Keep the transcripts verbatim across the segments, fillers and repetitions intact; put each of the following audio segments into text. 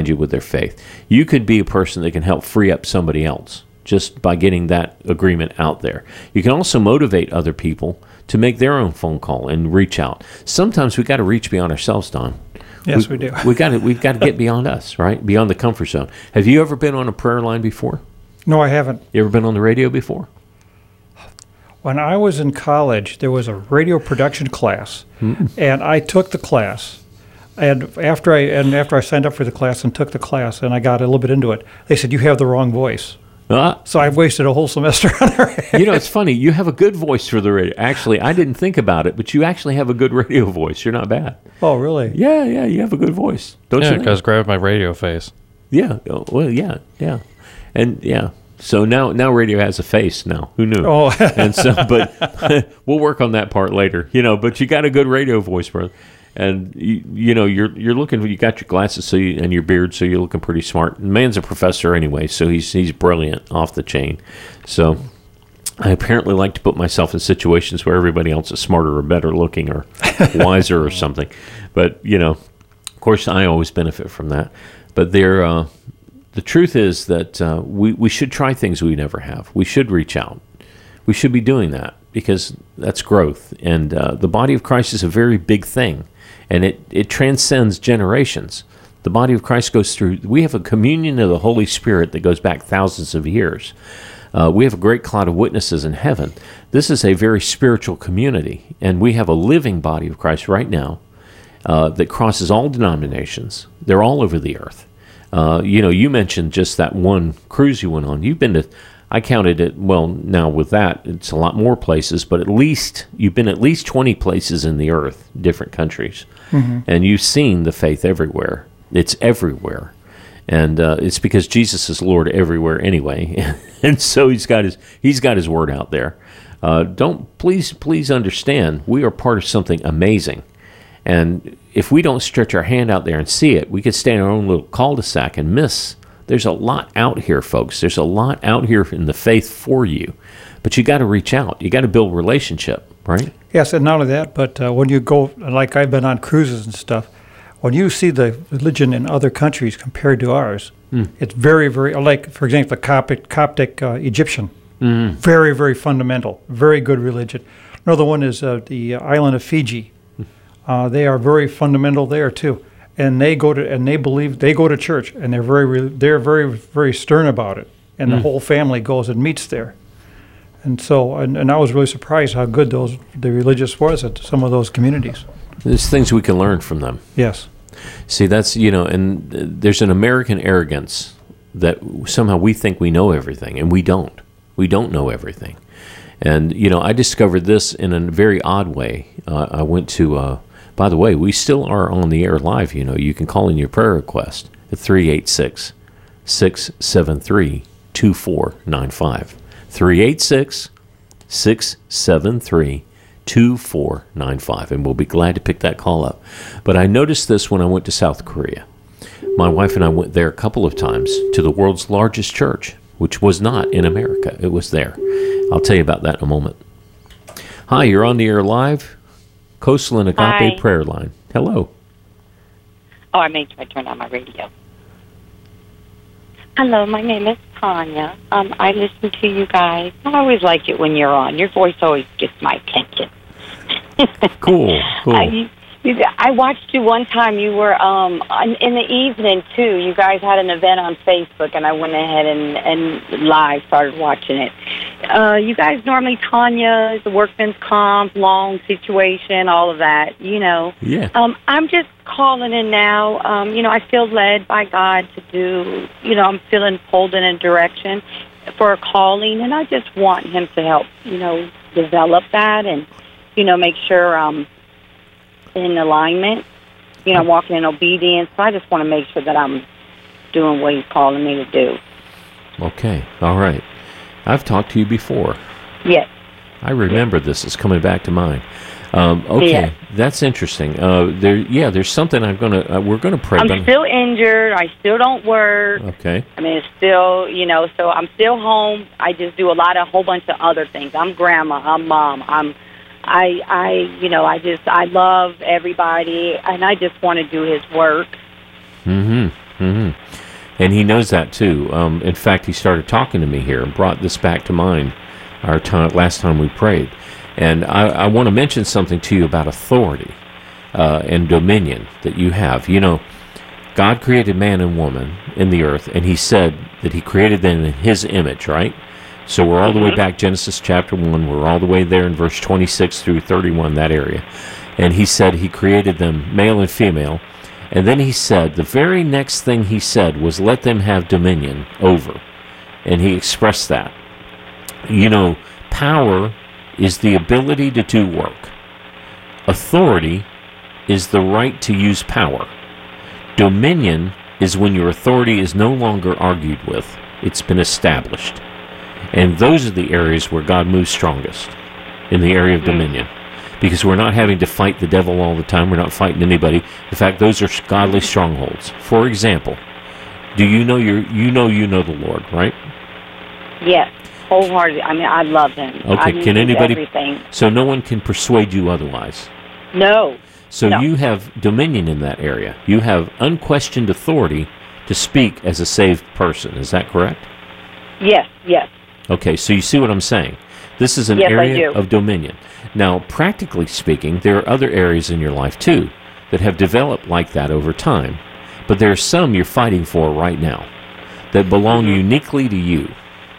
behind you with their faith. You could be a person that can help free up somebody else just by getting that agreement out there. You can also motivate other people to make their own phone call and reach out. Sometimes we got to reach beyond ourselves, Don. Yes, we, we do. we got to we've got to get beyond us, right? Beyond the comfort zone. Have you ever been on a prayer line before? No, I haven't. You ever been on the radio before? When I was in college, there was a radio production class, mm-hmm. and I took the class. And after I and after I signed up for the class and took the class, and I got a little bit into it, they said, "You have the wrong voice." Uh, so I've wasted a whole semester on it. You know, it's funny. You have a good voice for the radio. Actually, I didn't think about it, but you actually have a good radio voice. You're not bad. Oh, really? Yeah, yeah. You have a good voice. Don't yeah, you? Yeah, because grab my radio face. Yeah. Well, yeah, yeah, and yeah. So now, now radio has a face. Now, who knew? Oh, and so, but we'll work on that part later. You know, but you got a good radio voice, brother. And you, you know, you're you're looking. You got your glasses, so you, and your beard, so you're looking pretty smart. And man's a professor anyway, so he's he's brilliant off the chain. So I apparently like to put myself in situations where everybody else is smarter or better looking or wiser or something. But you know, of course, I always benefit from that. But there, uh, the truth is that uh, we we should try things we never have. We should reach out. We should be doing that because that's growth. And uh, the body of Christ is a very big thing. And it, it transcends generations. The body of Christ goes through, we have a communion of the Holy Spirit that goes back thousands of years. Uh, we have a great cloud of witnesses in heaven. This is a very spiritual community. And we have a living body of Christ right now uh, that crosses all denominations. They're all over the earth. Uh, you know, you mentioned just that one cruise you went on. You've been to, I counted it, well, now with that, it's a lot more places, but at least, you've been at least twenty places in the earth, different countries. Mm-hmm. And you've seen the faith everywhere. It's everywhere. And uh, it's because Jesus is Lord everywhere anyway. And so he's got his he's got his word out there. Uh, don't, please, please understand, we are part of something amazing. And if we don't stretch our hand out there and see it, we could stay in our own little cul-de-sac and miss. There's a lot out here, folks. There's a lot out here in the faith for you. But you got to reach out. You got to build relationship, right? Yes, and not only that, but uh, when you go, like I've been on cruises and stuff, when you see the religion in other countries compared to ours, mm. it's very, very, like, for example, the Coptic, Coptic uh, Egyptian, mm. very, very fundamental, very good religion. Another one is uh, the island of Fiji. Uh, they are very fundamental there, too. And they go to and they believe they go to church, and they're very they're very very stern about it, and mm. the whole family goes and meets there. And so, and, and I was really surprised how good those the religious was at some of those communities. There's things we can learn from them. Yes. See, that's you know, and there's an American arrogance that somehow we think we know everything, and we don't. We don't know everything. And you know, I discovered this in a very odd way. Uh, I went to. Uh, By the way, we still are on the air live. You know, you can call in your prayer request at three eight six, six seven three, two four nine five. three eight six, six seven three, two four nine five. And we'll be glad to pick that call up. But I noticed this when I went to South Korea. My wife and I went there a couple of times to the world's largest church, which was not in America. It was there. I'll tell you about that in a moment. Hi, you're on the air live. Coastal and Agape Hi. Prayer Line. Hello. Oh, I made sure I turned on my radio. Hello, my name is Tanya. Um, I listen to you guys. I always like it when you're on. Your voice always gets my attention. Cool, cool. I, you, I watched you one time. You were um, on, in the evening, too. You guys had an event on Facebook, and I went ahead and, and live started watching it. Uh, you guys normally, Tanya, the workman's comp, long situation, all of that, you know. Yeah. Um, I'm just calling in now. Um, you know, I feel led by God to do, you know, I'm feeling pulled in a direction for a calling, and I just want him to help, you know, develop that and, you know, make sure I'm in alignment, you know, walking in obedience. So I just want to make sure that I'm doing what he's calling me to do. Okay, all right. I've talked to you before. Yes. I remember yes. This is coming back to mind. Um, okay, yes. That's interesting. Uh, there, yeah, there's something I'm gonna. Uh, we're gonna pray. I'm still injured. I still don't work. Okay. I mean, it's still, you know, so I'm still home. I just do a lot of, a whole bunch of other things. I'm grandma. I'm mom. I'm, I, I, you know, I just, I love everybody, and I just want to do his work. Mm-hmm. Mm-hmm. And he knows that too. Um, in fact, he started talking to me here and brought this back to mind our time, last time we prayed. And I, I want to mention something to you about authority uh, and dominion that you have. You know, God created man and woman in the earth, and he said that he created them in his image, right? So we're all the way back, Genesis chapter one. We're all the way there in verse twenty-six through thirty-one, that area. And he said he created them male and female. And then he said, the very next thing he said was, let them have dominion over. And he expressed that. You know, power is the ability to do work. Authority is the right to use power. Dominion is when your authority is no longer argued with. It's been established. And those are the areas where God moves strongest, in the area of dominion. Because we're not having to fight the devil all the time. We're not fighting anybody. In fact, those are godly strongholds. For example, do you know you you know you know the Lord, right? Yes, wholeheartedly. I mean, I love him. Okay, I can anybody? Everything. So no one can persuade you otherwise. No. So no. you have dominion in that area. You have unquestioned authority to speak as a saved person. Is that correct? Yes, yes. Okay, so you see what I'm saying. This is an yes, area of dominion. Now, practically speaking, there are other areas in your life, too, that have developed like that over time. But there are some you're fighting for right now that belong mm-hmm. uniquely to you.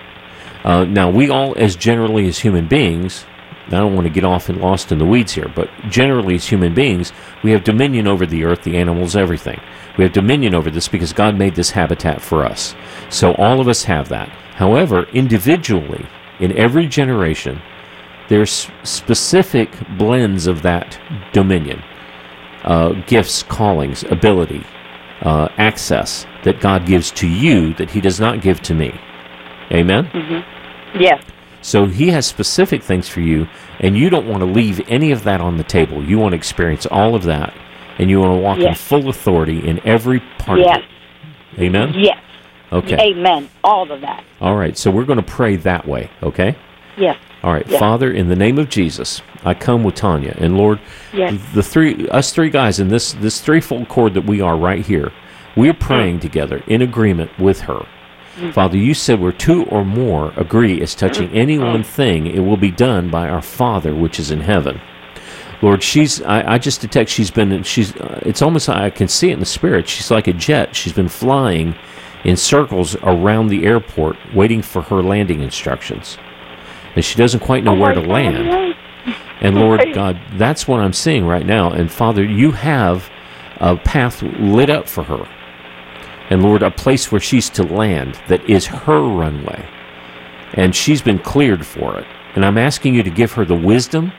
Uh, now, we all, as generally as human beings, I don't want to get off and lost in the weeds here, but generally as human beings, we have dominion over the earth, the animals, everything. We have dominion over this because God made this habitat for us. So all of us have that. However, individually, in every generation, there's specific blends of that dominion, uh, gifts, callings, ability, uh, access that God gives to you that he does not give to me. Amen? Mm-hmm. Yes. So he has specific things for you, and you don't want to leave any of that on the table. You want to experience all of that, and you want to walk yes. in full authority in every part yes. of it. Amen? Yes. Okay. Amen. All of that. All right, so we're going to pray that way, okay? Yes. All right, yes. Father, in the name of Jesus, I come with Tanya, and Lord, yes. the three, us three guys in this this threefold cord that we are right here, we are praying mm. together in agreement with her. Mm. Father, you said where two or more agree as touching any one thing, it will be done by our Father which is in heaven. Lord, she's, I, I just detect she's been, she's, uh, it's almost, I can see it in the spirit. She's like a jet. She's been flying in circles around the airport waiting for her landing instructions. And she doesn't quite know oh where to land. And Lord God, that's what I'm seeing right now. And Father, you have a path lit up for her. And Lord, a place where she's to land that is her runway. And she's been cleared for it. And I'm asking you to give her the wisdom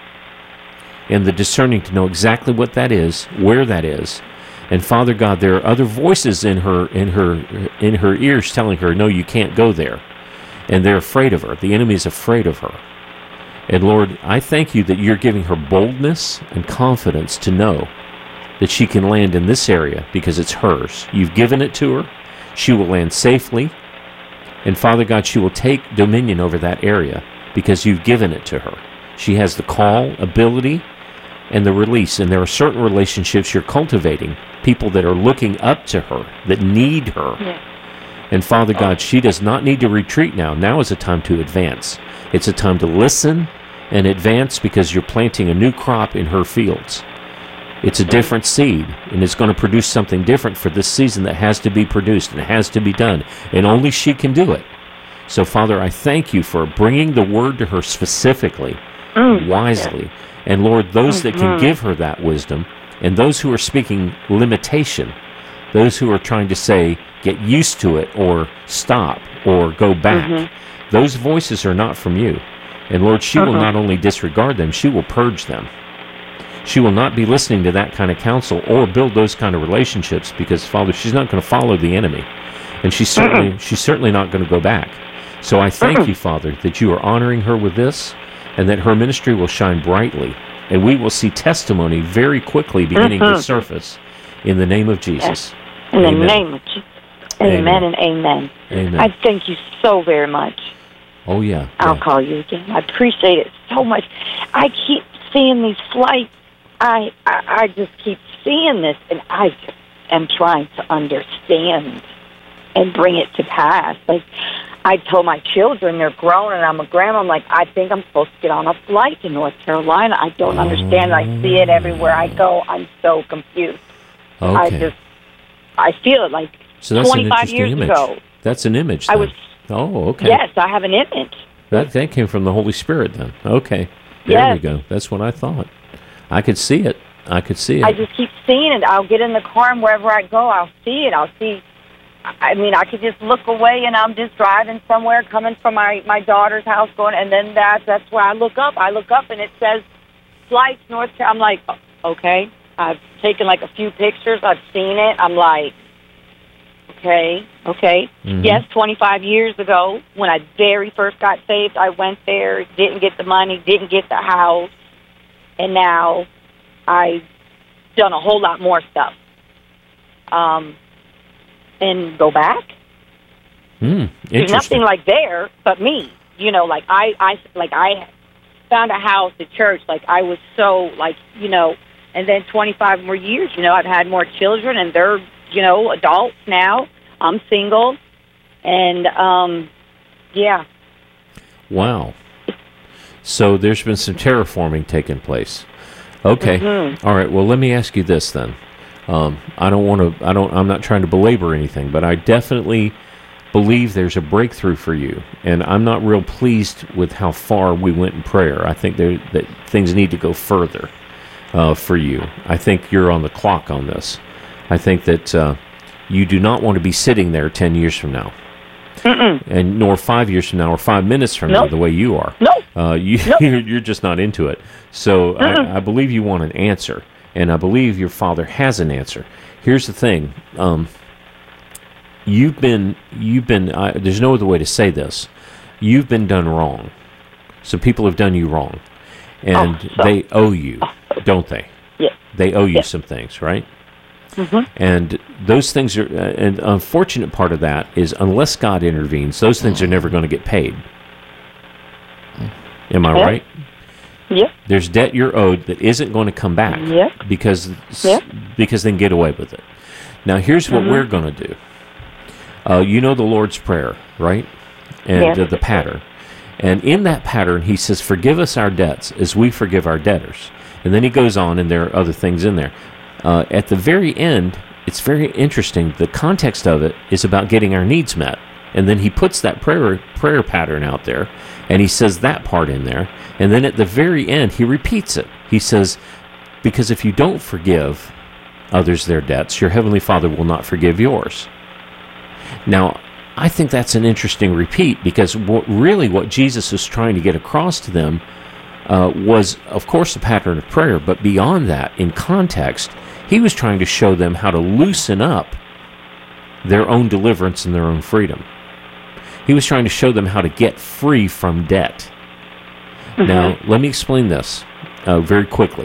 and the discerning to know exactly what that is, where that is. And Father God, there are other voices in her in her in her ears telling her, no, you can't go there. And they're afraid of her. The enemy is afraid of her. And Lord, I thank you that you're giving her boldness and confidence to know that she can land in this area because it's hers. You've given it to her. She will land safely. And Father God, she will take dominion over that area because you've given it to her. She has the call, ability, and the release. And there are certain relationships you're cultivating, people that are looking up to her, that need her. Yeah. And Father God, she does not need to retreat now. Now is a time to advance. It's a time to listen and advance because you're planting a new crop in her fields. It's a different seed, and it's going to produce something different for this season that has to be produced and it has to be done. And only she can do it. So, Father, I thank you for bringing the word to her specifically, mm. wisely. And, Lord, those that can give her that wisdom, and those who are speaking limitation, those who are trying to say, get used to it, or stop, or go back, mm-hmm. those voices are not from you. And, Lord, she uh-huh. will not only disregard them, she will purge them. She will not be listening to that kind of counsel or build those kind of relationships because, Father, she's not going to follow the enemy. And she's certainly, uh-uh. she's certainly not going to go back. So I thank uh-uh. you, Father, that you are honoring her with this and that her ministry will shine brightly. And we will see testimony very quickly beginning uh-huh. to surface in the name of Jesus. Yes. In amen. The name of Jesus. Amen, amen and amen. Amen. I thank you so very much. Oh, yeah. I'll yeah. call you again. I appreciate it so much. I keep seeing these flights. I, I I just keep seeing this, and I just am trying to understand and bring it to pass. Like, I told my children, they're grown, and I'm a grandma, I'm like, I think I'm supposed to get on a flight to North Carolina. I don't Oh. understand. I see it everywhere I go. I'm so confused. Okay. I just, I feel it like so that's an twenty-five interesting years image. ago. That's an image. I then. was- Oh, okay. Yes, I have an image. That that came from the Holy Spirit then. Okay. There Yes. we go. That's what I thought. I could see it. I could see it. I just keep seeing it. I'll get in the car, and wherever I go, I'll see it. I'll see. I mean, I could just look away, and I'm just driving somewhere, coming from my my daughter's house, going, and then that that's where I look up. I look up, and it says flights North Carolina. I'm like, oh, okay. I've taken like a few pictures. I've seen it. I'm like, okay, okay. Mhm. Yes, twenty-five years ago, when I very first got saved, I went there, didn't get the money, didn't get the house, and now I've done a whole lot more stuff. Um, and go back. Hmm. There's Interesting. nothing like there but me. You know, like I, I, like I found a house, a church. Like I was so, like, you know, and then twenty-five more years. You know, I've had more children, and they're, you know, adults now. I'm single, and um, yeah. Wow. So there's been some terraforming taking place. Okay. Mhm. All right. Well, let me ask you this then. Um, I don't want to. I don't. I'm not trying to belabor anything, but I definitely believe there's a breakthrough for you, and I'm not real pleased with how far we went in prayer. I think there, that things need to go further uh, for you. I think you're on the clock on this. I think that uh, you do not want to be sitting there ten years from now. Mm-mm. And nor five years from now or five minutes from now, Nope. the way you are. No. Uh, you, Nope. you're, you're just not into it. So I, I believe you want an answer, and I believe your father has an answer. Here's the thing: um, you've been, you've been. Uh, there's no other way to say this. You've been done wrong. So people have done you wrong, and Oh, so- they owe you, don't they? Yeah. They owe you Yeah. some things, right? Mhm. And those things are, uh, and the unfortunate part of that is unless God intervenes, those things are never going to get paid. Am I Yeah. right? Yep. There's debt you're owed that isn't going to come back Yep. because Yep. because they can get away with it. Now, here's what Mhm. we're going to do. Uh, you know the Lord's Prayer, right? And Yes. uh, the pattern. And in that pattern, he says, forgive us our debts as we forgive our debtors. And then he goes on, and there are other things in there. Uh, at the very end, it's very interesting. The context of it is about getting our needs met. And then he puts that prayer prayer pattern out there, and he says that part in there. And then at the very end, he repeats it. He says, because if you don't forgive others their debts, your heavenly Father will not forgive yours. Now, I think that's an interesting repeat, because what, really what Jesus was trying to get across to them uh, was, of course, the pattern of prayer, but beyond that, in context, he was trying to show them how to loosen up their own deliverance and their own freedom. He was trying to show them how to get free from debt. Now, let me explain this uh, very quickly.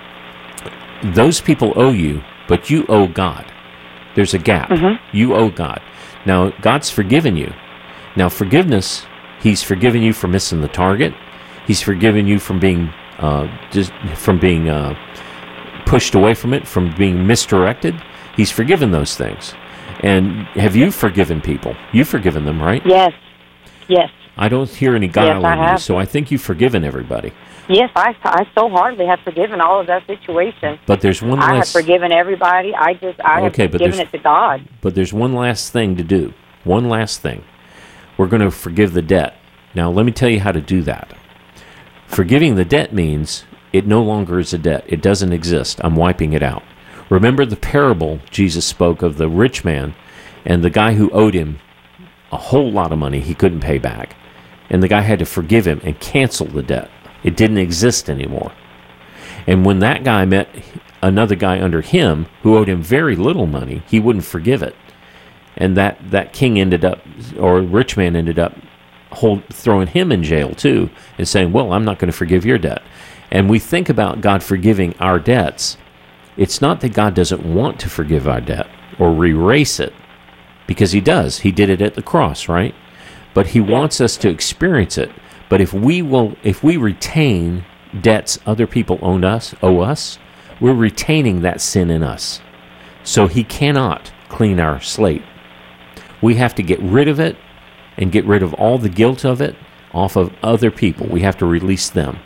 Those people owe you, but you owe God. There's a gap. You owe God. Now, God's forgiven you. Now, forgiveness, he's forgiven you for missing the target. He's forgiven you from being uh, just from being uh, pushed away from it, from being misdirected. He's forgiven those things. And have you forgiven people? You've forgiven them, right? Yes. Yes. I don't hear any guile Yes, I in you, have. so I think you've forgiven everybody. Yes, I, I so hardly have forgiven all of that situation. But there's one I have last forgiven everybody. I just, I Okay, have but given there's- it to God. but there's one last thing to do. One last thing. We're going to forgive the debt. Now, let me tell you how to do that. Forgiving the debt means it no longer is a debt. It doesn't exist. I'm wiping it out. Remember the parable Jesus spoke of the rich man and the guy who owed him a whole lot of money he couldn't pay back. And the guy had to forgive him and cancel the debt. It didn't exist anymore. And when that guy met another guy under him who owed him very little money, he wouldn't forgive it. And that, that king ended up, or rich man ended up hold, throwing him in jail too and saying, well, I'm not going to forgive your debt. And we think about God forgiving our debts. It's not that God doesn't want to forgive our debt or erase it, because he does. He did it at the cross, right? But he wants us to experience it. But if we will, if we retain debts other people owe us, owe us, we're retaining that sin in us. So he cannot clean our slate. We have to get rid of it and get rid of all the guilt of it off of other people. We have to release them.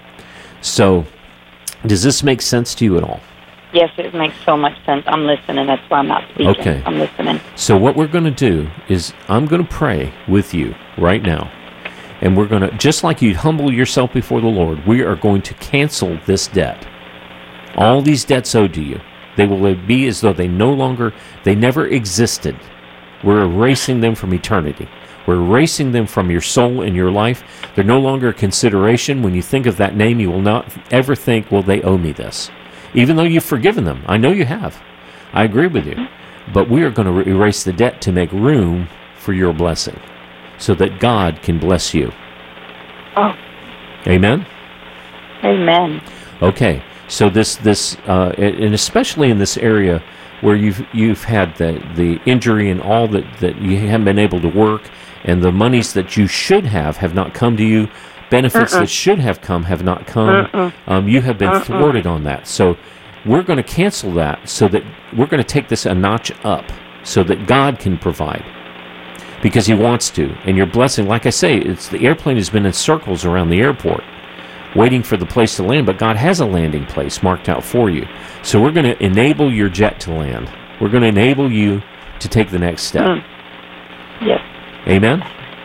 So, does this make sense to you at all? Yes, it makes so much sense. I'm listening. That's why I'm not speaking. Okay. I'm listening. So what we're going to do is I'm going to pray with you right now. And we're going to, just like you humble yourself before the Lord, we are going to cancel this debt. All these debts owed to you. They will be as though they no longer, they never existed. We're erasing them from eternity. We're erasing them from your soul and your life. They're no longer a consideration. When you think of that name, you will not ever think, well, they owe me this. Even though you've forgiven them. I know you have. I agree with you. But we are going to erase the debt to make room for your blessing so that God can bless you. Oh. Amen? Amen. Okay. So this, this uh, and especially in this area where you've you've had the, the injury and all that, that you haven't been able to work, and the monies that you should have have not come to you, benefits uh-uh. that should have come have not come. Uh-uh. Um, you have been uh-uh. thwarted on that. So we're going to cancel that so that we're going to take this a notch up so that God can provide because he wants to. And your blessing, like I say, it's the airplane has been in circles around the airport waiting for the place to land, but God has a landing place marked out for you. So we're going to enable your jet to land. We're going to enable you to take the next step. Mm. Yes. Amen?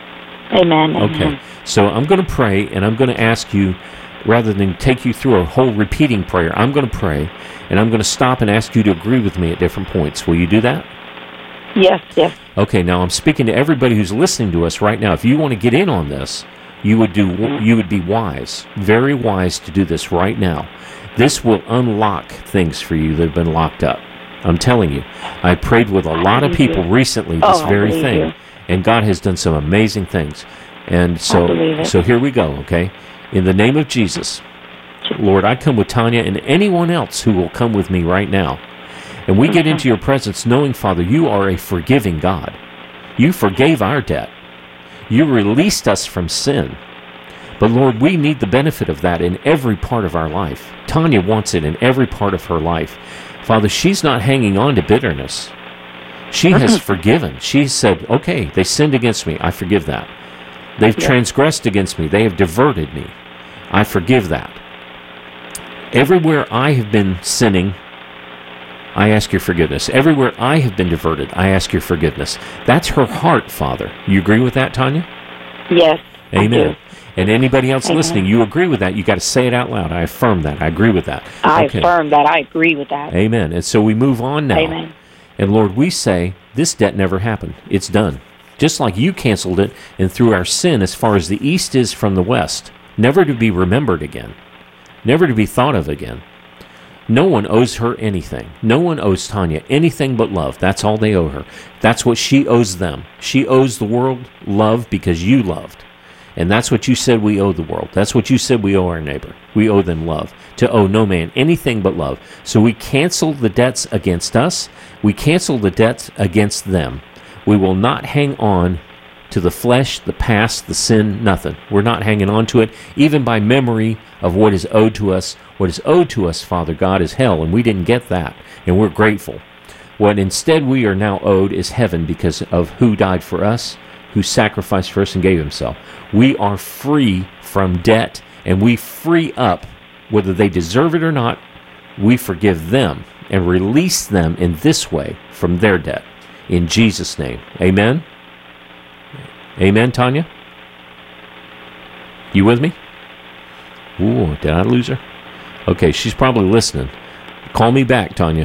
Amen. Okay. Amen. So I'm going to pray, and I'm going to ask you, rather than take you through a whole repeating prayer, I'm going to pray, and I'm going to stop and ask you to agree with me at different points. Will you do that? Yes, yes. Okay, now I'm speaking to everybody who's listening to us right now. If you want to get in on this, you would do. You would be wise, very wise to do this right now. This will unlock things for you that have been locked up. I'm telling you. I prayed with a lot of people recently this oh, very thing, you. and God has done some amazing things. And so, so here we go, okay? In the name of Jesus, Lord, I come with Tanya and anyone else who will come with me right now. And we get into your presence knowing, Father, you are a forgiving God. You forgave our debt. You released us from sin. But Lord, we need the benefit of that in every part of our life. Tanya wants it in every part of her life. Father, she's not hanging on to bitterness. She has forgiven. She said, okay, they sinned against me. I forgive that. They've yeah. transgressed against me. They have diverted me. I forgive that. Everywhere I have been sinning, I ask your forgiveness. Everywhere I have been diverted, I ask your forgiveness. That's her heart, Father. You agree with that, Tanya? Yes. Amen. And anybody else Amen. listening, you agree with that. You got to say it out loud. I affirm that. I agree with that. I okay. affirm that. I agree with that. Amen. And so we move on now. Amen. And Lord, we say this debt never happened. It's done. Just like you canceled it, and through our sin, as far as the east is from the west, never to be remembered again, never to be thought of again. No one owes her anything. No one owes Tanya anything but love. That's all they owe her. That's what she owes them. She owes the world love because you loved. And that's what you said we owe the world. That's what you said we owe our neighbor. We owe them love. To owe no man anything but love. So we cancel the debts against us. We cancel the debts against them. We will not hang on to the flesh, the past, the sin, nothing. We're not hanging on to it, even by memory of what is owed to us. What is owed to us, Father God, is hell, and we didn't get that, and we're grateful. What instead we are now owed is heaven because of who died for us, who sacrificed for us and gave himself. We are free from debt, and we free up, whether they deserve it or not, we forgive them and release them in this way from their debt. In Jesus' name. Amen? Amen, Tanya? You with me? Ooh, did I lose her? Okay, she's probably listening. Call me back, Tanya.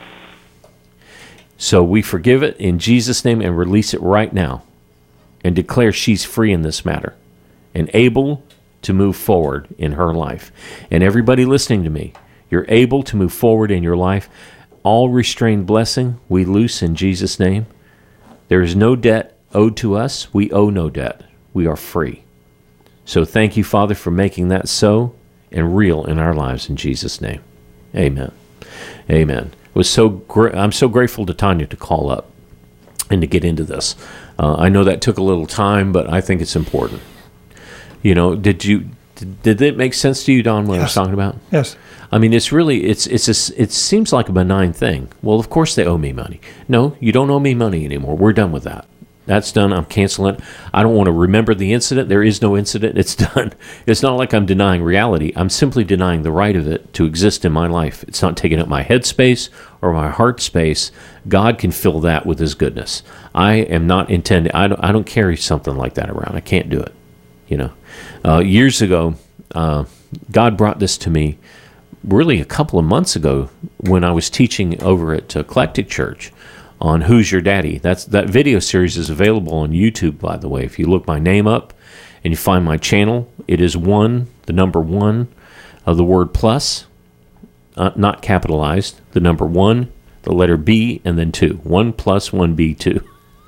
So we forgive it in Jesus' name and release it right now and declare she's free in this matter and able to move forward in her life. And everybody listening to me, you're able to move forward in your life. All restrained blessing we loose in Jesus' name. There is no debt owed to us. We owe no debt. We are free. So thank you, Father, for making that so and real in our lives in Jesus' name. Amen. Amen. It was so gra- I'm so grateful to Tanya to call up and to get into this. Uh, I know that took a little time, but I think it's important. You know, did you did, did it make sense to you, Don, what yes. I was talking about? Yes. I mean, it's really, it's it's a, it seems like a benign thing. Well, of course they owe me money. No, you don't owe me money anymore. We're done with that. That's done. I'm canceling it. I don't want to remember the incident. There is no incident. It's done. It's not like I'm denying reality. I'm simply denying the right of it to exist in my life. It's not taking up my head space or my heart space. God can fill that with his goodness. I am not intending, I don't, I don't carry something like that around. I can't do it. You know, uh, years ago, uh, God brought this to me really a couple of months ago when I was teaching over at Eclectic Church on Who's Your Daddy. That's that video series is available on YouTube, by the way. If you look my name up and you find my channel, it is one, the number one of the word plus, uh, not capitalized, the number one, the letter B, and then two. One plus one B two.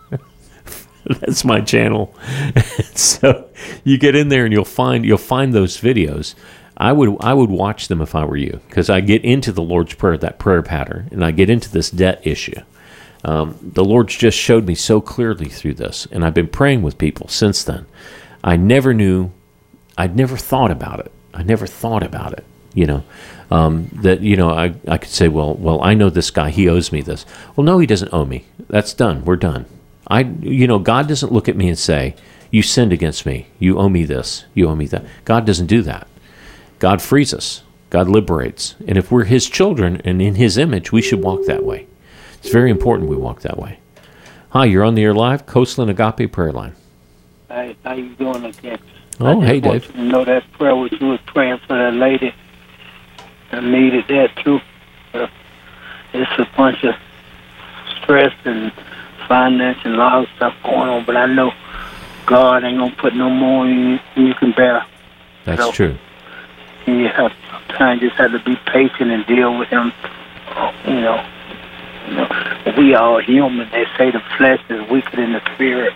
That's my channel. So you get in there and you'll find you'll find those videos. I would I would watch them if I were you, because I get into the Lord's Prayer, that prayer pattern, and I get into this debt issue. Um, the Lord's just showed me so clearly through this, and I've been praying with people since then. I never knew, I'd never thought about it. I never thought about it, you know, um, that, you know, I, I could say, well, well, I know this guy, he owes me this. Well, no, he doesn't owe me. That's done. We're done. I, you know, God doesn't look at me and say, you sinned against me. You owe me this. You owe me that. God doesn't do that. God frees us. God liberates. And if we're his children and in his image, we should walk that way. It's very important we walk that way. Hi, you're on the air live, Coastland Agape Prayer Line. Hey, how you doing again? Oh, hey, Dave. I just want you to know that prayer which you was praying for that lady. I needed that too. Uh, it's a bunch of stress and finance and a lot of stuff going on, but I know God ain't going to put no more on you than you can bear. That's so, true. You have sometimes just have to be patient and deal with him. You know, you know, we all human. They say the flesh is weaker than the spirit.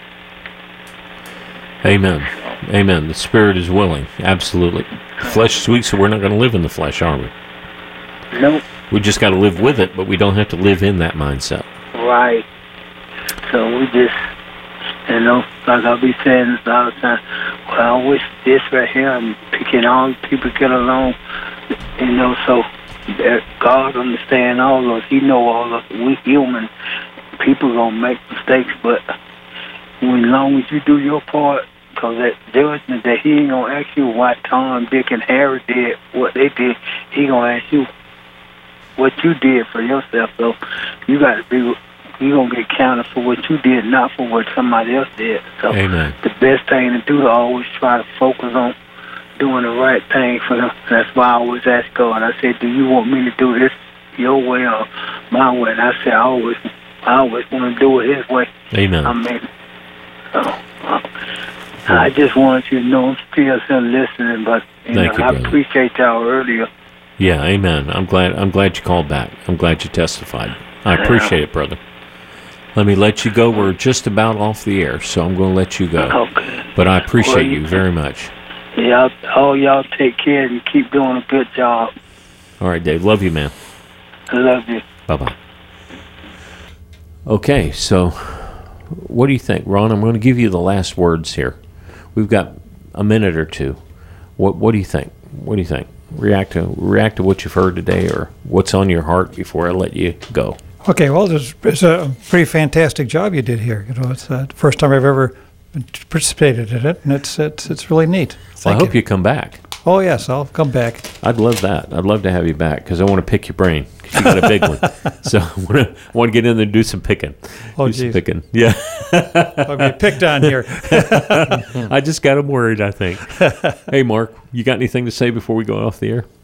Amen. Amen. The spirit is willing. Absolutely. The flesh is weak, so we're not going to live in the flesh, are we? Nope. We just got to live with it, but we don't have to live in that mindset. Right. So we just, you know, like I'll be saying this all the time, well, I wish this right here and picking all people get along, you know, so that God understand all of us. He know all of us. We human. People going to make mistakes, but when, as long as you do your part, because that judgment that he ain't going to ask you why Tom, Dick, and Harry did what they did, he going to ask you what you did for yourself. So you got to be, you're going to get counted for what you did, not for what somebody else did. So Amen. The best thing to do to always try to focus on doing the right thing for them. That's why I always ask God. I said, do you want me to do this your way or my way? And I said, I always, I always want to do it his way. Amen. I mean, so, uh, I just wanted you to know I'm still here listening, but you Thank know, you, I brother. appreciate y'all earlier. Yeah, amen. I'm glad I'm glad you called back. I'm glad you testified. I appreciate it, brother. Let me let you go. We're just about off the air, so I'm going to let you go. Okay. But I appreciate Well, you you- very much. Y'all, all y'all take care and keep doing a good job. All right, Dave. Love you, man. I love you. Bye-bye. Okay, so what do you think, Ron? I'm going to give you the last words here. We've got a minute or two. What What do you think? What do you think? React to react to what you've heard today, or what's on your heart before I let you go. Okay, well, it's, it's a pretty fantastic job you did here. You know, it's uh, the first time I've ever participated in it, and it's it's it's really neat. Well, I Thank hope you come back. Oh yes, I'll come back. I'd love that. I'd love to have you back because I want to pick your brain. 'Cause you got a big one, so I want to I want to get in there and do some picking. Oh, do some geez. picking. Yeah. I'll be picked on here. I just got him worried, I think. Hey, Mark, you got anything to say before we go off the air?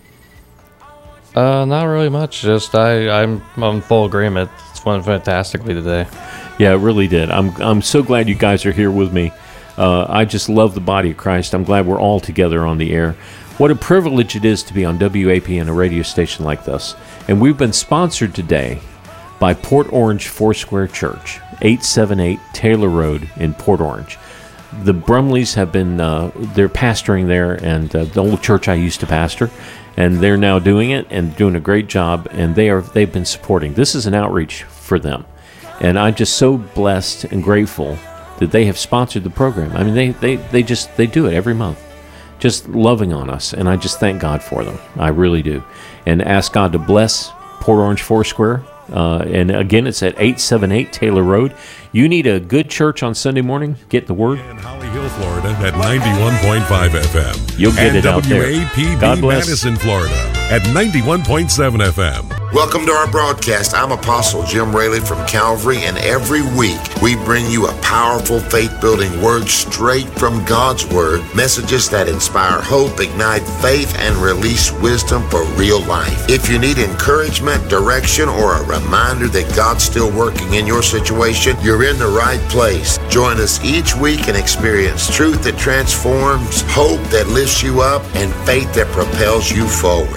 Uh, not really much. Just I, I'm, I'm in full agreement. It's went fantastically today. Yeah, it really did. I'm I'm so glad you guys are here with me. Uh, I just love the body of Christ. I'm glad we're all together on the air. What a privilege it is to be on W A P N, a radio station like this. And we've been sponsored today by Port Orange Foursquare Church, eight seventy-eight Taylor Road in Port Orange. The Brumleys have been, uh, they're pastoring there, and uh, the old church I used to pastor, and they're now doing it and doing a great job, and they are, they've been supporting. This is an outreach for them. And I'm just so blessed and grateful that they have sponsored the program. I mean, they, they, they just, they do it every month, just loving on us, and I just thank God for them. I really do. And ask God to bless Port Orange Foursquare, Uh, and again, it's at eight seventy-eight Taylor Road. You need a good church on Sunday morning, get the word. In Holly Hill, Florida at ninety-one point five F M. You'll get and it out there. W A P B God bless. Madison, Florida at ninety-one point seven F M. Welcome to our broadcast. I'm Apostle Jim Raley from Calvary, and every week we bring you a powerful faith-building word straight from God's Word, messages that inspire hope, ignite faith, and release wisdom for real life. If you need encouragement, direction, or a reminder that God's still working in your situation, you're in the right place. Join us each week and experience truth that transforms, hope that lifts you up, and faith that propels you forward.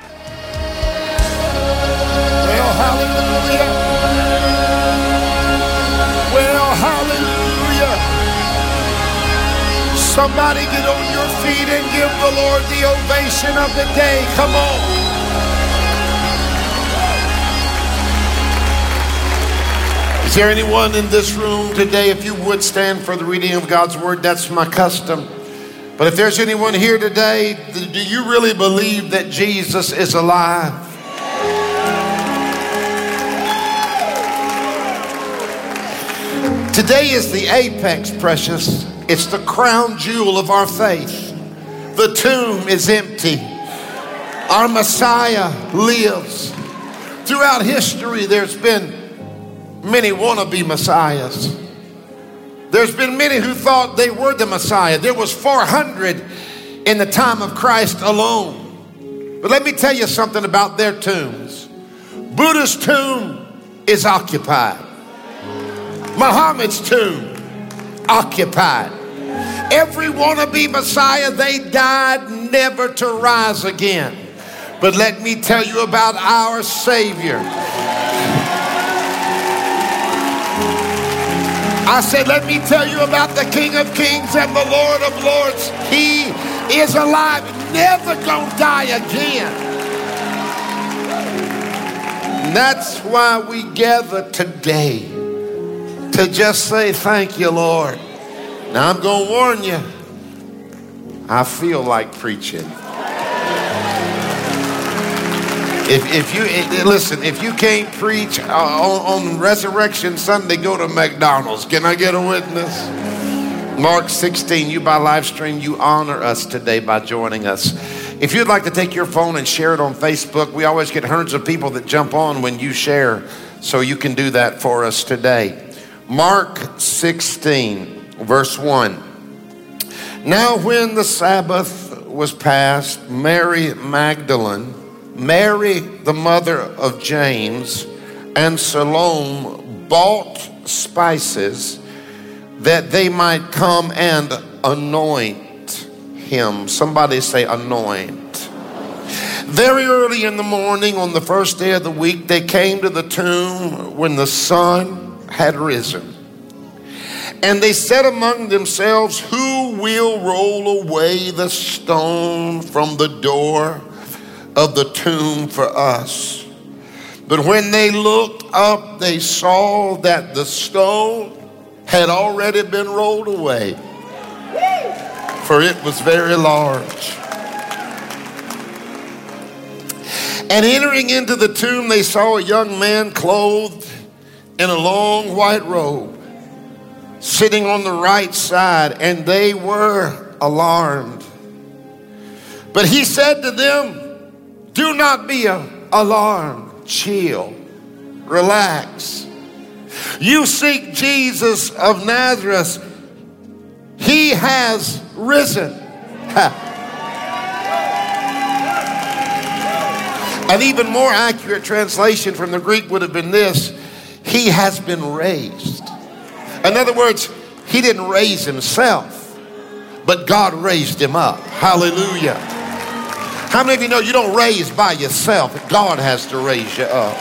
Well, hallelujah. Well, hallelujah. Somebody get on your feet and give the Lord the ovation of the day. Come on. Is there anyone in this room today, if you would stand for the reading of God's Word? That's my custom. But if there's anyone here today, do you really believe that Jesus is alive? Today is the apex, precious. It's the crown jewel of our faith. The tomb is empty. Our Messiah lives. Throughout history, there's been many wannabe messiahs. There's been many who thought they were the Messiah. There was four hundred in the time of Christ alone. But let me tell you something about their tombs. Buddha's tomb is occupied. Muhammad's tomb, occupied. Every wannabe Messiah, they died never to rise again. But let me tell you about our Savior. I said, let me tell you about the King of Kings and the Lord of Lords. He is alive, never gonna die again. And that's why we gather today, to just say thank you, Lord. Now I'm going to warn you, I feel like preaching. If, if you, listen, if you can't preach on, on Resurrection Sunday, go to McDonald's. Can I get a witness? Mark sixteen, you by live stream, you honor us today by joining us. If you'd like to take your phone and share it on Facebook, we always get hundreds of people that jump on when you share, so you can do that for us today. Mark sixteen, verse one. Now when the Sabbath was past, Mary Magdalene, Mary the mother of James, and Salome bought spices that they might come and anoint him. Somebody say anoint. Very early in the morning on the first day of the week, they came to the tomb when the sun had risen. And they said among themselves, who will roll away the stone from the door of the tomb for us? But when they looked up, they saw that the stone had already been rolled away, for it was very large. And entering into the tomb, they saw a young man clothed in a long white robe, sitting on the right side, and they were alarmed. But he said to them, do not be alarmed, chill, relax. You seek Jesus of Nazareth. He has risen. An even more accurate translation from the Greek would have been this: he has been raised. In other words, he didn't raise himself, but God raised him up. Hallelujah. How many of you know you don't raise by yourself? God has to raise you up.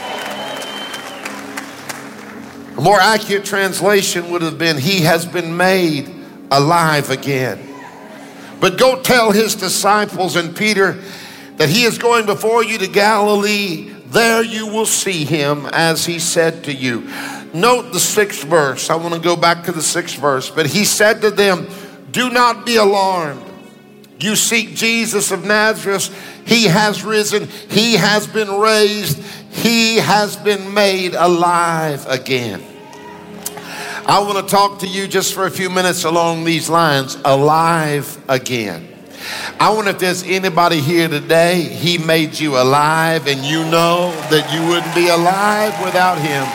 A more accurate translation would have been, he has been made alive again. But go tell his disciples and Peter that he is going before you to Galilee. There you will see him as he said to you. Note the sixth verse. I want to go back to the sixth verse. But he said to them, do not be alarmed. You seek Jesus of Nazareth. He has risen. He has been raised. he has been made alive again. I want to talk to you just for a few minutes along these lines. Alive again. I wonder if there's anybody here today, he made you alive and you know that you wouldn't be alive without him.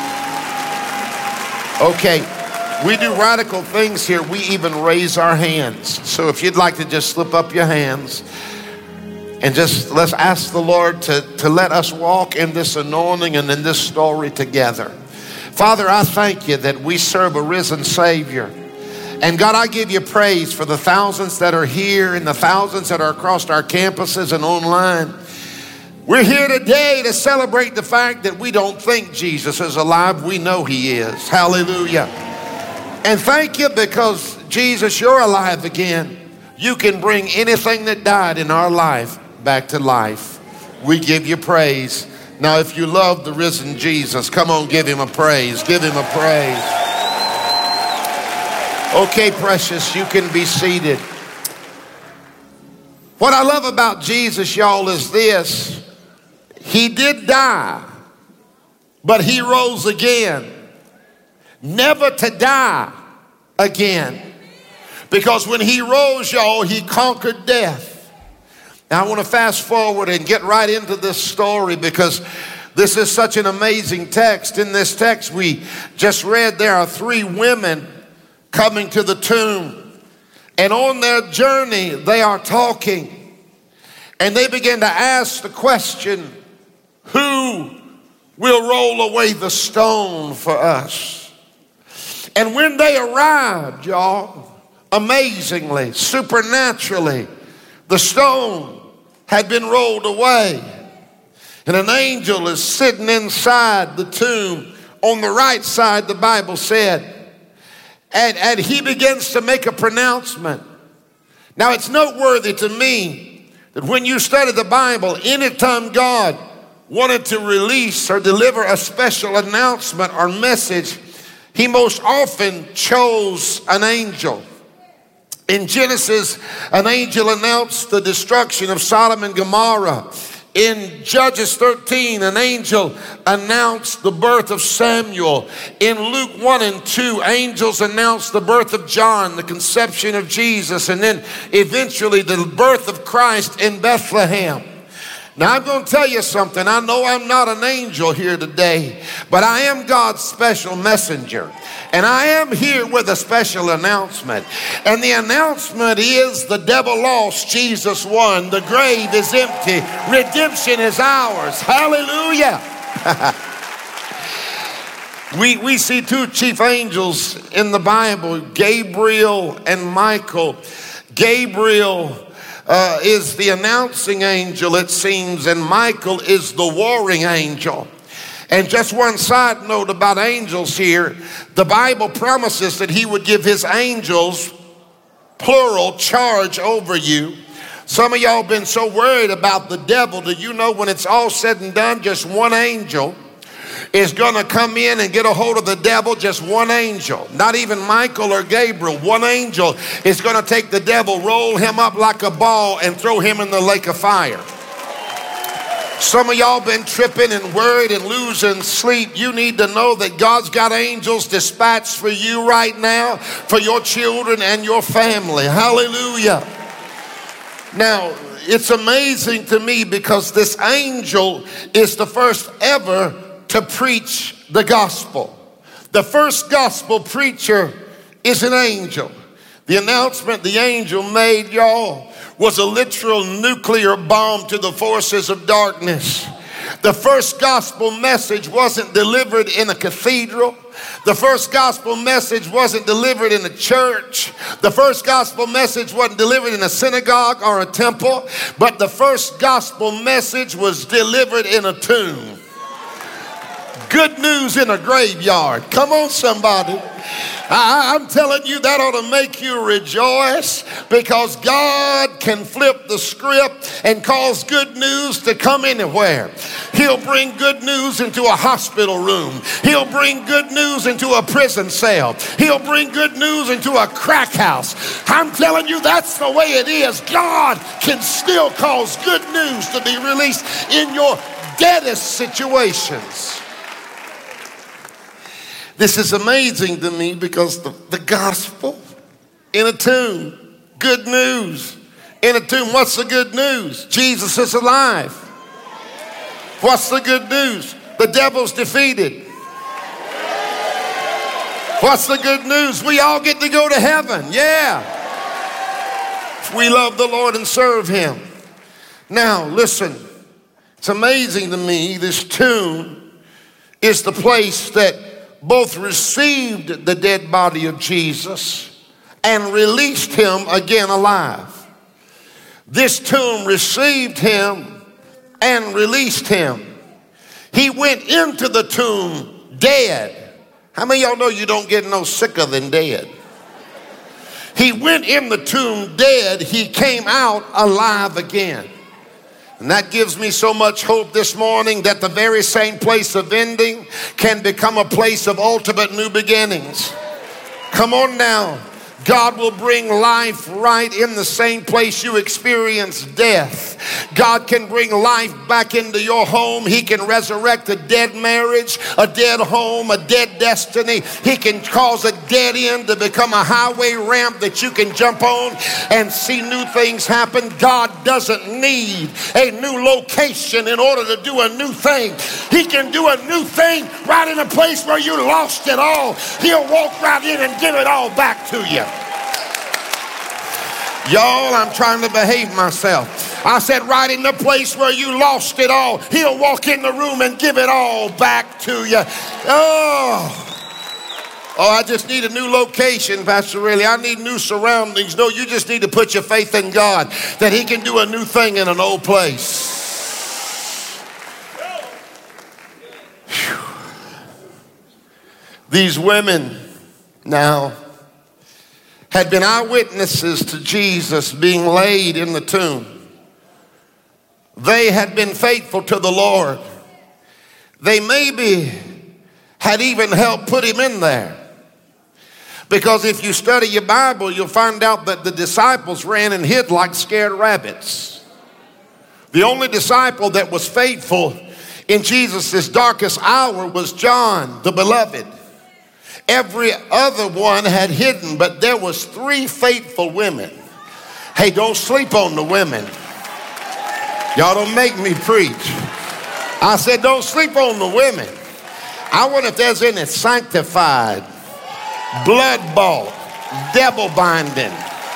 Okay, we do radical things here. We even raise our hands. So if you'd like to just slip up your hands and just let's ask the Lord to, to let us walk in this anointing and in this story together. Father, I thank you that we serve a risen Savior. And God, I give you praise for the thousands that are here and the thousands that are across our campuses and online. We're here today to celebrate the fact that we don't think Jesus is alive. We know he is. Hallelujah. And thank you because, Jesus, you're alive again. You can bring anything that died in our life back to life. We give you praise. Now, if you love the risen Jesus, come on, give him a praise. Give him a praise. Okay, precious, you can be seated. What I love about Jesus, y'all, is this. He did die, but he rose again. Never to die again. Because when he rose, y'all, he conquered death. Now, I want to fast forward and get right into this story because this is such an amazing text. In this text we just read, there are three women coming to the tomb. And on their journey, they are talking. And they begin to ask the question, who will roll away the stone for us? And when they arrived, y'all, amazingly, supernaturally, the stone had been rolled away. And an angel is sitting inside the tomb. On the right side, the Bible said, And, and he begins to make a pronouncement. Now, it's noteworthy to me that when you study the Bible, anytime God wanted to release or deliver a special announcement or message, he most often chose an angel. In Genesis, an angel announced the destruction of Sodom and Gomorrah. In Judges thirteen, an angel announced the birth of Samuel. In Luke one and two, angels announced the birth of John, the conception of Jesus, and then eventually the birth of Christ in Bethlehem. Now, I'm going to tell you something. I know I'm not an angel here today, but I am God's special messenger. And I am here with a special announcement. And the announcement is the devil lost, Jesus won. The grave is empty. Redemption is ours. Hallelujah. we, we see two chief angels in the Bible, Gabriel and Michael. Gabriel Uh, is the announcing angel, it seems, and Michael is the warring angel. And just one side note about angels here, the Bible promises that he would give his angels, plural, charge over you. Some of y'all been so worried about the devil. Do you know when it's all said and done, just one angel is going to come in and get a hold of the devil? Just one angel, not even Michael or Gabriel. One angel is going to take the devil, roll him up like a ball, and throw him in the lake of fire. Some of y'all been tripping and worried and losing sleep. You need to know that God's got angels dispatched for you right now, for your children and your family. Hallelujah. Now, it's amazing to me because this angel is the first ever to preach the gospel. The first gospel preacher is an angel. The announcement the angel made, y'all, was a literal nuclear bomb to the forces of darkness. The first gospel message wasn't delivered in a cathedral. The first gospel message wasn't delivered in a church. The first gospel message wasn't delivered in a synagogue or a temple. But the first gospel message was delivered in a tomb. Good news in a graveyard. Come on, somebody. I, I'm telling you, that ought to make you rejoice, because God can flip the script and cause good news to come anywhere. He'll bring good news into a hospital room. He'll bring good news into a prison cell. He'll bring good news into a crack house. I'm telling you, that's the way it is. God can still cause good news to be released in your deadest situations. This is amazing to me because the, the gospel in a tomb, good news. In a tomb, what's the good news? Jesus is alive. What's the good news? The devil's defeated. What's the good news? We all get to go to heaven. Yeah. We love the Lord and serve him. Now, listen. It's amazing to me, this tomb is the place that both received the dead body of Jesus and released him again alive. This tomb received him and released him. He went into the tomb dead. How many of y'all know you don't get no sicker than dead? He went in the tomb dead. He came out alive again. And that gives me so much hope this morning that the very same place of ending can become a place of ultimate new beginnings. Come on now. God will bring life right in the same place you experience death. God can bring life back into your home. He can resurrect a dead marriage, a dead home, a dead destiny. He can cause a dead end to become a highway ramp that you can jump on and see new things happen. God doesn't need a new location in order to do a new thing. He can do a new thing right in a place where you lost it all. He'll walk right in and give it all back to you. Y'all, I'm trying to behave myself. I said right in the place where you lost it all, he'll walk in the room and give it all back to you. Oh, oh, I just need a new location, Pastor Riley. I need new surroundings. No, you just need to put your faith in God that he can do a new thing in an old place. Whew. These women now had been eyewitnesses to Jesus being laid in the tomb. They had been faithful to the Lord. They maybe had even helped put him in there. Because if you study your Bible, you'll find out that the disciples ran and hid like scared rabbits. The only disciple that was faithful in Jesus' darkest hour was John, the beloved. Every other one had hidden, but there was three faithful women. Hey, don't sleep on the women. Y'all don't make me preach. I said, don't sleep on the women. I wonder if there's any sanctified, blood-bought, devil-binding,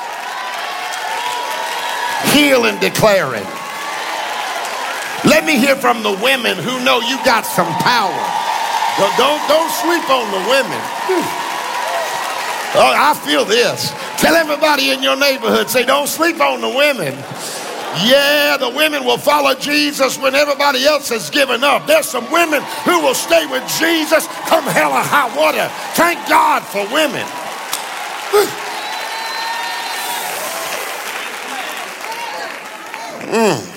healing declaring. Let me hear from the women who know you got some power. Don't, don't, don't sleep on the women. Oh, I feel this. Tell everybody in your neighborhood, say, don't sleep on the women. Yeah, the women will follow Jesus when everybody else has given up. There's some women who will stay with Jesus come hell or high water. Thank God for women. Mm.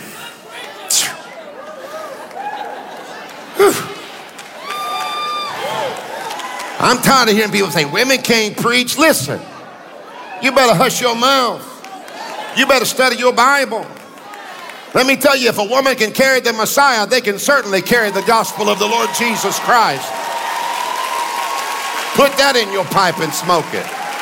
I'm tired of hearing people say, women can't preach. Listen, you better hush your mouth. You better study your Bible. Let me tell you, if a woman can carry the Messiah, they can certainly carry the gospel of the Lord Jesus Christ. Put that in your pipe and smoke it.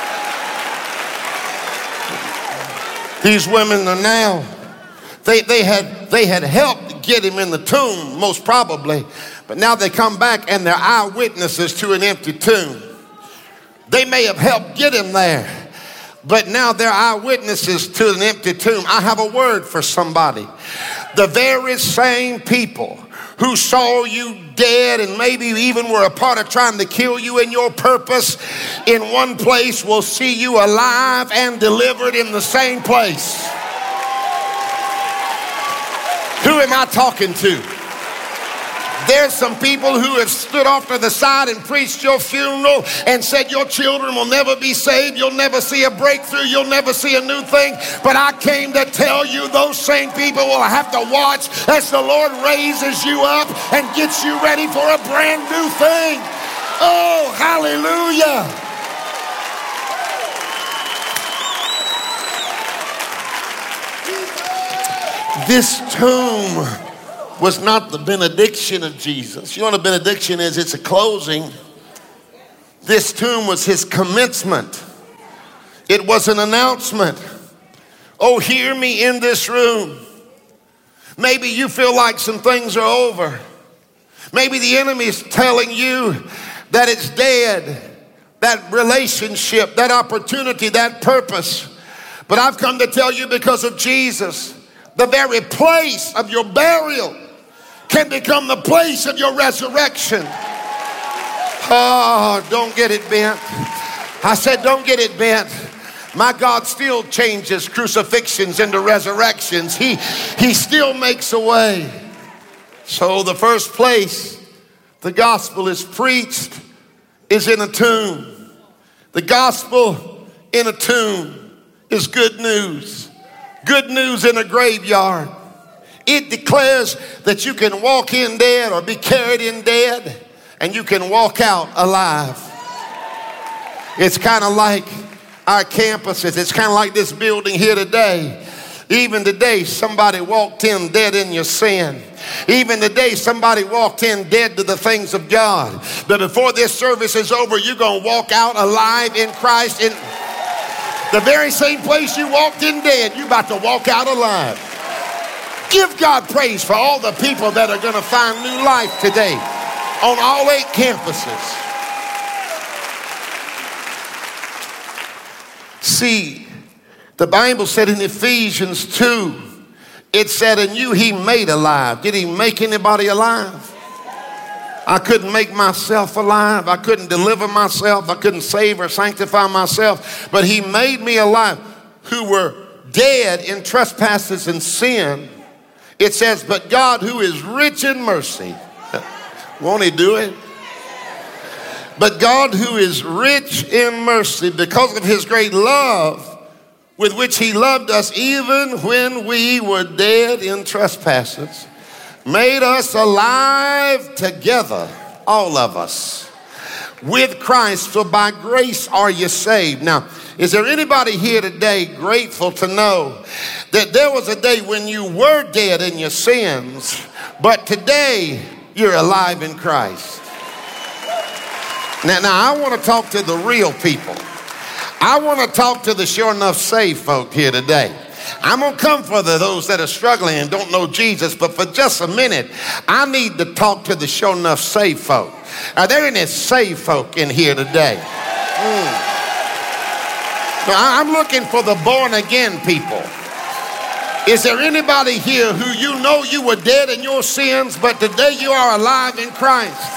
These women are now, they, they, had, they had helped get him in the tomb, most probably. But now they come back and they're eyewitnesses to an empty tomb. They may have helped get him there, but now they're eyewitnesses to an empty tomb. I have a word for somebody. The very same people who saw you dead and maybe even were a part of trying to kill you in your purpose in one place will see you alive and delivered in the same place. Who am I talking to? There's some people who have stood off to the side and preached your funeral and said your children will never be saved. You'll never see a breakthrough. You'll never see a new thing. But I came to tell you those same people will have to watch as the Lord raises you up and gets you ready for a brand new thing. Oh, hallelujah. This tomb was not the benediction of Jesus. You know what a benediction is? It's a closing. This tomb was his commencement. It was an announcement. Oh, hear me in this room. Maybe you feel like some things are over. Maybe the enemy is telling you that it's dead. That relationship, that opportunity, that purpose. But I've come to tell you, because of Jesus, the very place of your burial can become the place of your resurrection. Oh, don't get it bent. I said, don't get it bent. My God still changes crucifixions into resurrections. He, he still makes a way. So the first place the gospel is preached is in a tomb. The gospel in a tomb is good news. Good news in a graveyard. It declares that you can walk in dead or be carried in dead, and you can walk out alive. It's kind of like our campuses. It's kind of like this building here today. Even today, somebody walked in dead in your sin. Even today, somebody walked in dead to the things of God. But before this service is over, you're going to walk out alive in Christ. In the very same place you walked in dead, you're about to walk out alive. Give God praise for all the people that are going to find new life today on all eight campuses. See, the Bible said in Ephesians two, it said, in you he made alive. Did he make anybody alive? I couldn't make myself alive. I couldn't deliver myself. I couldn't save or sanctify myself. But he made me alive, who were dead in trespasses and sin. It says, but God, who is rich in mercy, won't he do it? But God, who is rich in mercy, because of his great love with which he loved us, even when we were dead in trespasses, made us alive together, all of us, with Christ. For by grace are you saved. Now, is there anybody here today grateful to know that there was a day when you were dead in your sins, but today you're alive in Christ? Now, now I want to talk to the real people. I want to talk to the sure enough saved folk here today. I'm going to come for the, those that are struggling and don't know Jesus, but for just a minute, I need to talk to the sure enough saved folk. Are there any saved folk in here today? Mm. Now, I'm looking for the born again people. Is there anybody here who you know you were dead in your sins, but today you are alive in Christ?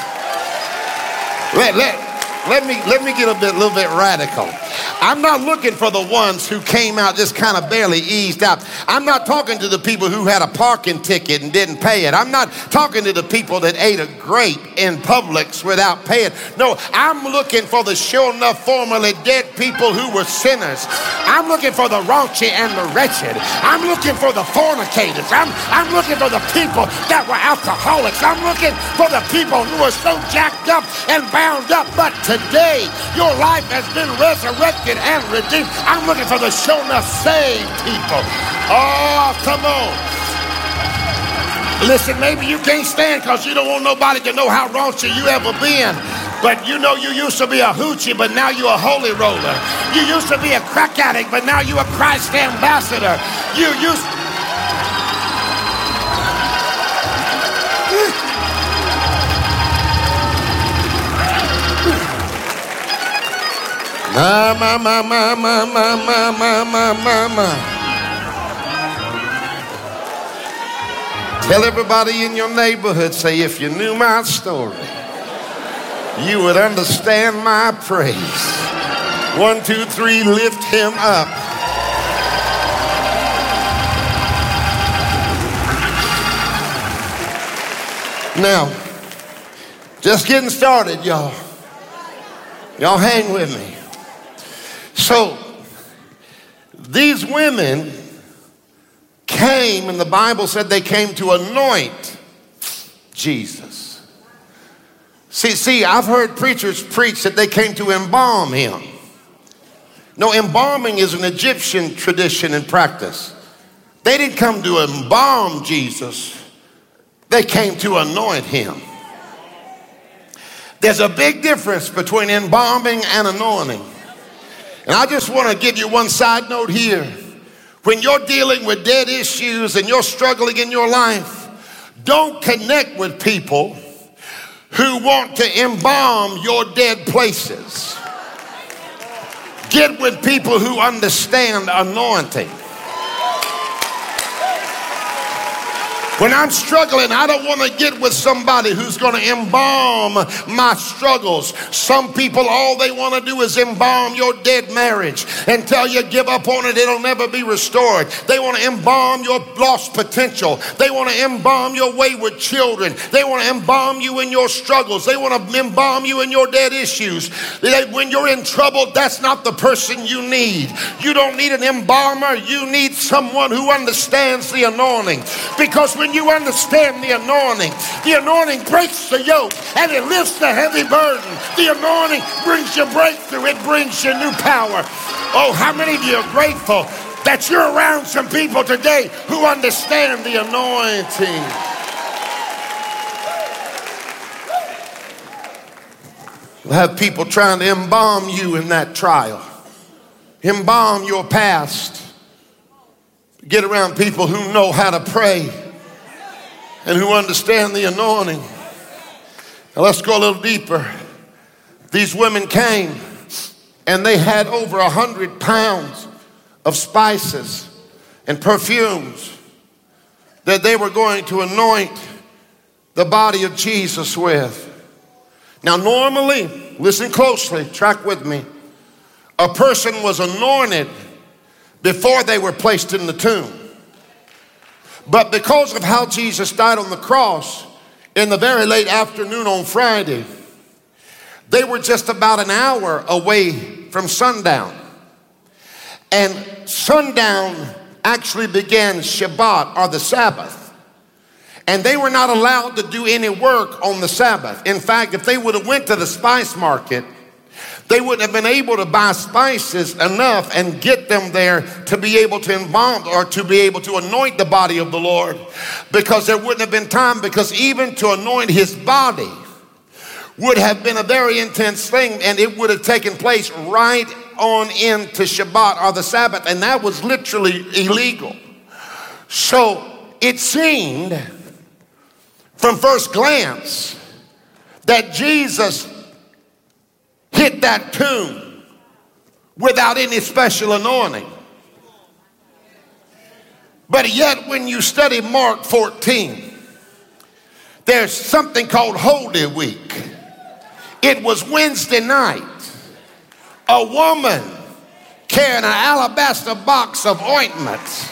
Let, let, let me, let me get a bit, little bit radical. I'm not looking for the ones who came out just kind of barely eased out. I'm not talking to the people who had a parking ticket and didn't pay it. I'm not talking to the people that ate a grape in Publix without paying. No, I'm looking for the sure enough formerly dead people who were sinners. I'm looking for the raunchy and the wretched. I'm looking for the fornicators. I'm, I'm looking for the people that were alcoholics. I'm looking for the people who were so jacked up and bound up. But today, your life has been resurrected and redeemed. I'm looking for the sure enough saved people. Oh, come on. Listen, maybe you can't stand because you don't want nobody to know how raunchy you ever been. But you know you used to be a hoochie, but now you're a holy roller. You used to be a crack addict, but now you're a Christ ambassador. You used My, my, my, my, my, my, my, my, my, my, my. Tell everybody in your neighborhood, say, if you knew my story, you would understand my praise. One, two, three, lift him up. Now, just getting started, y'all. Y'all hang with me. So, these women came, and the Bible said they came to anoint Jesus. See, see, I've heard preachers preach that they came to embalm him. No, embalming is an Egyptian tradition and practice. They didn't come to embalm Jesus. They came to anoint him. There's a big difference between embalming and anointing. And I just want to give you one side note here. When you're dealing with dead issues and you're struggling in your life, don't connect with people who want to embalm your dead places. Get with people who understand anointing. When I'm struggling, I don't want to get with somebody who's going to embalm my struggles. Some people, all they want to do is embalm your dead marriage and tell you give up on it, it'll never be restored. They want to embalm your lost potential. They want to embalm your wayward children. They want to embalm you in your struggles. They want to embalm you in your dead issues. When you're in trouble, that's not the person you need. You don't need an embalmer. You need someone who understands the anointing. Because when you understand the anointing, the anointing breaks the yoke and it lifts the heavy burden. The anointing brings you breakthrough. It brings you new power. Oh, how many of you are grateful that you're around some people today who understand the anointing? You'll have people trying to embalm you in that trial, embalm your past. Get around people who know how to pray and who understand the anointing. Now let's go a little deeper. These women came and they had over a hundred pounds of spices and perfumes that they were going to anoint the body of Jesus with. Now normally, listen closely, track with me, a person was anointed before they were placed in the tomb. But because of how Jesus died on the cross in the very late afternoon on Friday, they were just about an hour away from sundown. And sundown actually began Shabbat, or the Sabbath. And they were not allowed to do any work on the Sabbath. In fact, if they would have went to the spice market, they wouldn't have been able to buy spices enough and get them there to be able to embalm or to be able to anoint the body of the Lord, because there wouldn't have been time, because even to anoint his body would have been a very intense thing, and it would have taken place right on into Shabbat, or the Sabbath, and that was literally illegal. So it seemed from first glance that Jesus hit that tomb without any special anointing. But yet when you study Mark fourteen, there's something called Holy Week. It was Wednesday night. A woman carrying an alabaster box of ointments,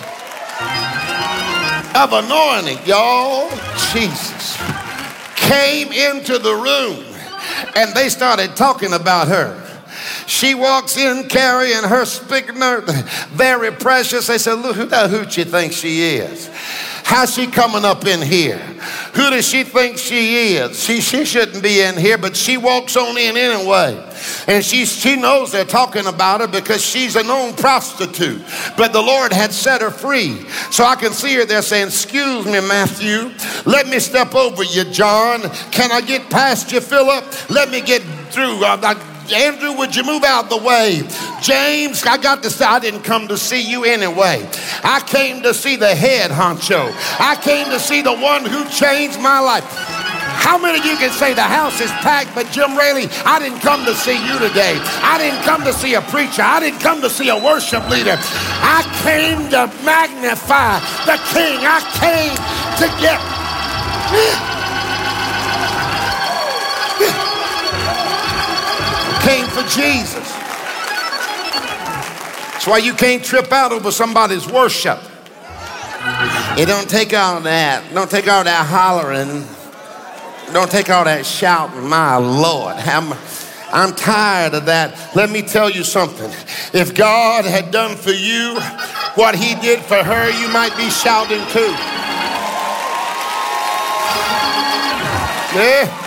of anointing, y'all, Jesus, came into the room. And they started talking about her. She walks in carrying her spikenard, very precious. They said, look, who the hoot she thinks she is? How's she coming up in here? Who does she think she is? She, she shouldn't be in here, but she walks on in anyway. And she, she knows they're talking about her because she's a known prostitute. But the Lord had set her free. So I can see her there saying, excuse me, Matthew. Let me step over you, John. Can I get past you, Philip? Let me get through. I'm like, Andrew, would you move out the way? James, I got to say, I didn't come to see you anyway. I came to see the head honcho. I came to see the one who changed my life. How many of you can say the house is packed, but Jim Raley, I didn't come to see you today. I didn't come to see a preacher. I didn't come to see a worship leader. I came to magnify the King. I came to get... came for Jesus. That's why you can't trip out over somebody's worship. It don't take all that. Don't take all that hollering. Don't take all that shouting. My Lord, I'm, I'm tired of that. Let me tell you something. If God had done for you what he did for her, you might be shouting too. Yeah.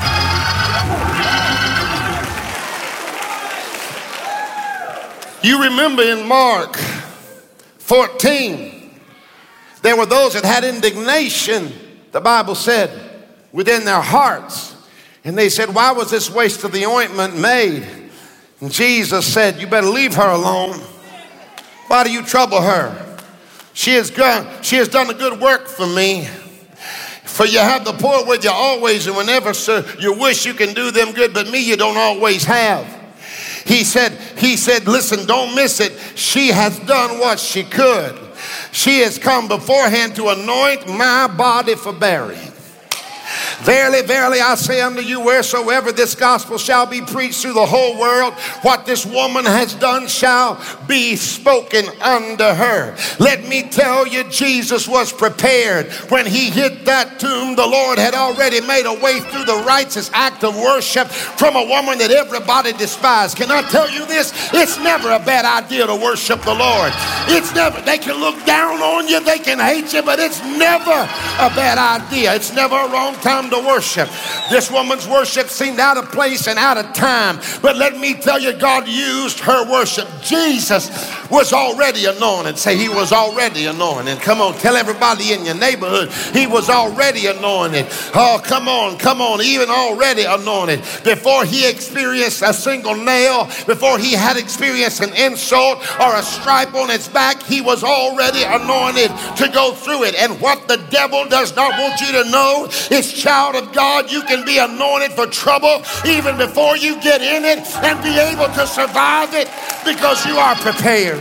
You remember in Mark fourteen, there were those that had indignation the Bible said, within their hearts. And they said, why was this waste of the ointment made? And Jesus said, you better leave her alone. Why do you trouble her? She has done, she has done a good work for me. For you have the poor with you always, and whenever sir, you wish you can do them good, but me you don't always have. He said, he said, listen, don't miss it. She has done what she could. She has come beforehand to anoint my body for burying. Verily, verily, I say unto you, wheresoever this gospel shall be preached through the whole world, what this woman has done shall be spoken unto her. Let me tell you, Jesus was prepared. When he hit that tomb, the Lord had already made a way through the righteous act of worship from a woman that everybody despised. Can I tell you this? It's never a bad idea to worship the Lord. It's never, they can look down on you, they can hate you, but it's never a bad idea. It's never a wrong time to worship. This woman's worship seemed out of place and out of time, but let me tell you, God used her worship. Jesus was already anointed. Say, he was already anointed. Come on, tell everybody in your neighborhood, he was already anointed. Oh, come on, come on, even already anointed. Before he experienced a single nail, before he had experienced an insult or a stripe on his back, he was already anointed to go through it. And what the devil does not want you to know is, child of God, you can be anointed for trouble even before you get in it and be able to survive it because you are prepared.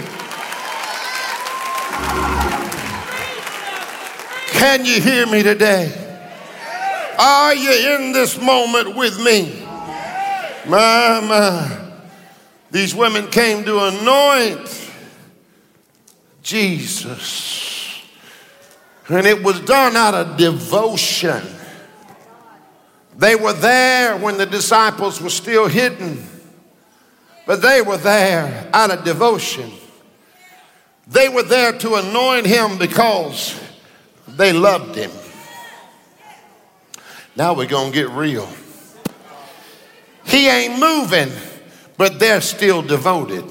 Can you hear me today? Are you in this moment with me? My, my. These women came to anoint Jesus. And it was done out of devotion. They were there when the disciples were still hidden, but they were there out of devotion. They were there to anoint him because they loved him. Now we're going to get real. He ain't moving, but they're still devoted.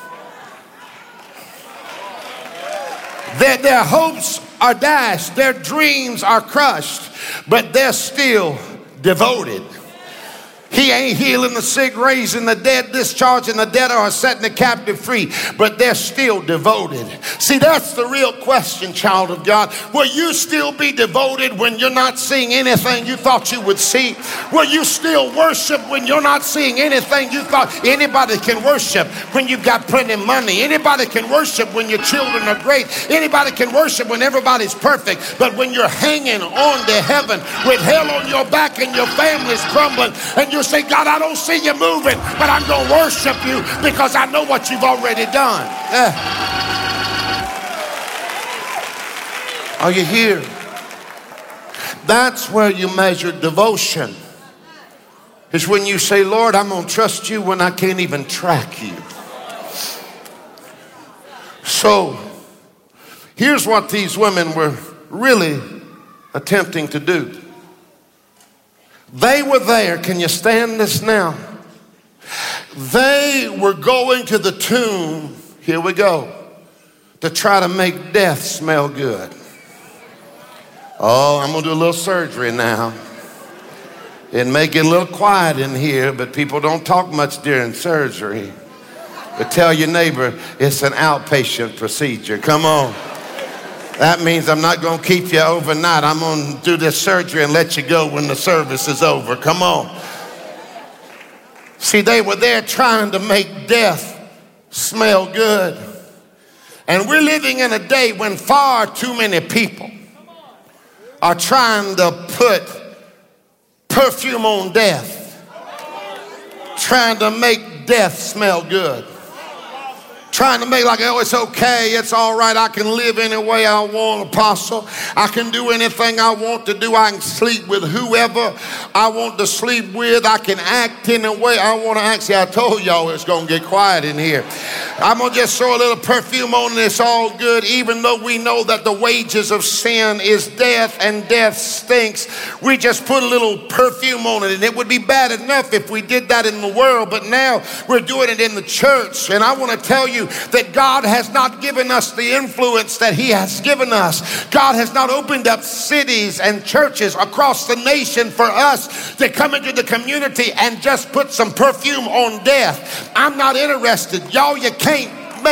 Their, their hopes are dashed, their dreams are crushed, but they're still devoted. He ain't healing the sick, raising the dead, discharging the dead, or setting the captive free, but they're still devoted. See, that's the real question, child of God. Will you still be devoted when you're not seeing anything you thought you would see? Will you still worship when you're not seeing anything you thought? Anybody can worship when you've got plenty of money. Anybody can worship when your children are great. Anybody can worship when everybody's perfect. But when you're hanging on to heaven with hell on your back and your family's crumbling, and you're say, God, I don't see you moving, but I'm going to worship you because I know what you've already done. Uh. Are you here? That's where you measure devotion. It's when you say, Lord, I'm going to trust you when I can't even track you. So here's what these women were really attempting to do. They were there. Can you stand this now? They were going to the tomb, here we go, to try to make death smell good. Oh, I'm going to do a little surgery now. It may get a little quiet in here, but people don't talk much during surgery. But tell your neighbor, it's an outpatient procedure. Come on. That means I'm not going to keep you overnight. I'm going to do this surgery and let you go when the service is over. Come on. See, they were there trying to make death smell good. And we're living in a day when far too many people are trying to put perfume on death, trying to make death smell good. Trying to make like, oh, it's okay, it's all right, I can live any way I want, Apostle. I can do anything I want to do. I can sleep with whoever I want to sleep with. I can act in a way I want to act. See, I told y'all it's going to get quiet in here. I'm going to just throw a little perfume on and it's all good, even though we know that the wages of sin is death and death stinks. We just put a little perfume on it, and it would be bad enough if we did that in the world, but now we're doing it in the church. And I want to tell you, that God has not given us the influence that he has given us. God has not opened up cities and churches across the nation for us to come into the community and just put some perfume on death. I'm not interested. Y'all, you can't